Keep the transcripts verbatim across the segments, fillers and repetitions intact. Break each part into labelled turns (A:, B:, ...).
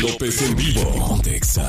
A: López en vivo. Ponte Exa.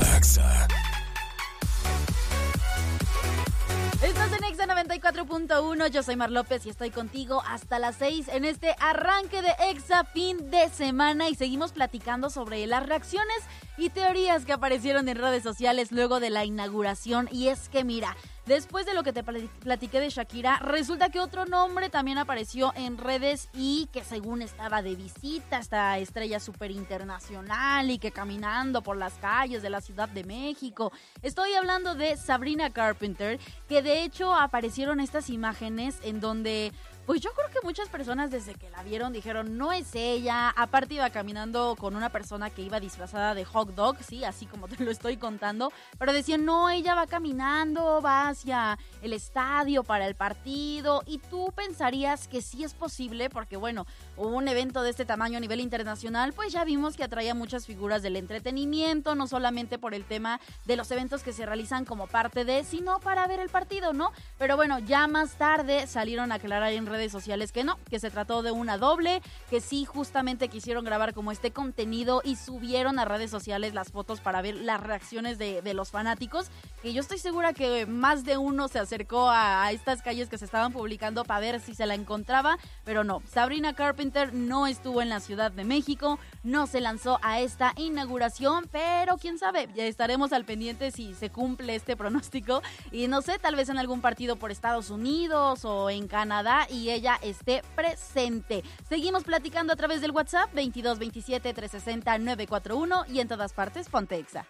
B: Estás en Exa noventa y cuatro punto uno, yo soy Mar López y estoy contigo hasta las seis en este arranque de Exa fin de semana y seguimos platicando sobre las reacciones y teorías que aparecieron en redes sociales luego de la inauguración. Y es que mira, después de lo que te platiqué de Shakira, resulta que otro nombre también apareció en redes y que según estaba de visita, esta estrella súper internacional y que caminando por las calles de la Ciudad de México. Estoy hablando de Sabrina Carpenter, que de hecho aparecieron estas imágenes en donde... Pues yo creo que muchas personas desde que la vieron dijeron, no es ella. Aparte iba caminando con una persona que iba disfrazada de hot dog, sí, así como te lo estoy contando. Pero decían, no, ella va caminando, va hacia el estadio para el partido. Y tú pensarías que sí es posible, porque bueno, un evento de este tamaño a nivel internacional, pues ya vimos que atraía muchas figuras del entretenimiento, no solamente por el tema de los eventos que se realizan como parte de, sino para ver el partido, ¿no? Pero bueno, ya más tarde salieron a aclarar en redes sociales que no, que se trató de una doble, que sí justamente quisieron grabar como este contenido y subieron a redes sociales las fotos para ver las reacciones de, de los fanáticos, que yo estoy segura que más de uno se acercó a, a estas calles que se estaban publicando para ver si se la encontraba, pero no, Sabrina Carpenter no estuvo en la Ciudad de México, no se lanzó a esta inauguración, pero quién sabe, ya estaremos al pendiente si se cumple este pronóstico y no sé, tal vez en algún partido por Estados Unidos o en Canadá y ella esté presente. Seguimos platicando a través del WhatsApp veintidós veintisiete trescientos sesenta nueve cuatro uno y en todas partes ponte Exa.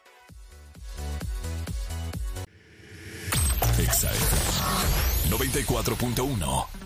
A: Exa noventa y cuatro punto uno.